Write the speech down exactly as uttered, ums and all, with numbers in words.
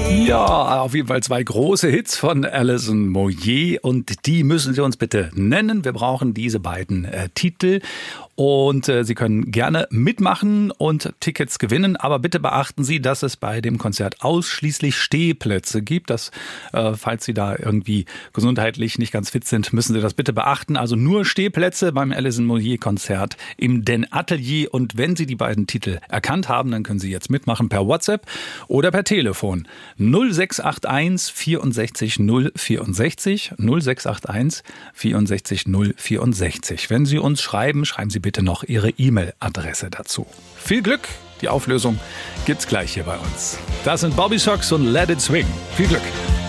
Ja, auf jeden Fall zwei große Hits von Alison Moyet und die müssen Sie uns bitte nennen. Wir brauchen diese beiden äh, Titel. Und äh, Sie können gerne mitmachen und Tickets gewinnen. Aber bitte beachten Sie, dass es bei dem Konzert ausschließlich Stehplätze gibt. Das, äh, falls Sie da irgendwie gesundheitlich nicht ganz fit sind, müssen Sie das bitte beachten. Also nur Stehplätze beim Alison Moyet Konzert im Den Atelier. Und wenn Sie die beiden Titel erkannt haben, dann können Sie jetzt mitmachen per WhatsApp oder per Telefon. null sechs acht eins vierundsechzig null vierundsechzig null sechs acht eins vierundsechzig null vierundsechzig. Wenn Sie uns schreiben, schreiben Sie bitte noch Ihre E-Mail-Adresse dazu. Viel Glück, die Auflösung gibt's gleich hier bei uns. Das sind Bobby Sox und Let It Swing. Viel Glück.